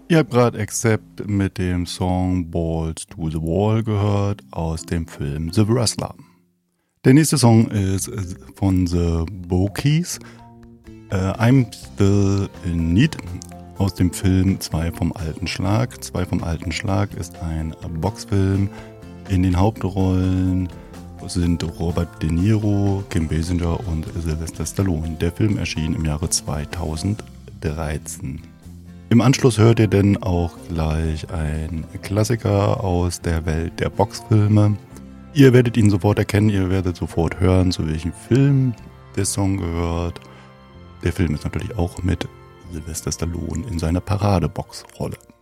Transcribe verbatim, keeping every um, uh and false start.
Ihr habt gerade Accept mit dem Song Balls to the Wall gehört aus dem Film The Wrestler. Der nächste Song ist von The Bokies, äh, I'm Still in Need aus dem Film Zwei vom alten Schlag. Zwei vom alten Schlag ist ein Boxfilm. In den Hauptrollen sind Robert De Niro, Kim Basinger und Sylvester Stallone. Der Film erschien im Jahre zweitausenddreizehn. Im Anschluss hört ihr denn auch gleich einen Klassiker aus der Welt der Boxfilme. Ihr werdet ihn sofort erkennen, ihr werdet sofort hören, zu welchem Film der Song gehört. Der Film ist natürlich auch mit Sylvester Stallone in seiner Paradebox-Rolle.